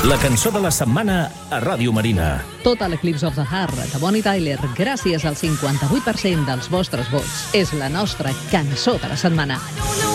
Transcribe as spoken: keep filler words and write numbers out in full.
La cançó de la setmana a Ràdio Marina. Total Eclipse of the Heart de Bonnie Tyler, gràcies al cinquanta-vuit per cent dels vostres vots. És la nostra cançó de la setmana.